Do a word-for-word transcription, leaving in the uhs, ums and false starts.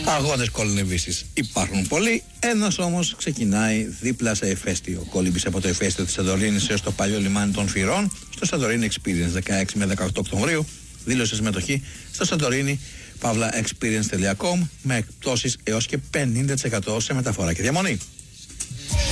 Αγώνες κολυμβήσεις υπάρχουν πολλοί. Ένας όμως ξεκινάει δίπλα σε ηφαίστειο. Κολύμπησε από το ηφαίστειο της Σαντορίνης έως το παλιό λιμάνι των Φυρών στο Santorini Experience δεκαέξι με δεκαοκτώ Οκτωβρίου. Δήλωσε συμμετοχή στο Santorini Pavla Experience τελεία com με εκπτώσεις έως και πενήντα τοις εκατό σε μεταφορά και διαμονή.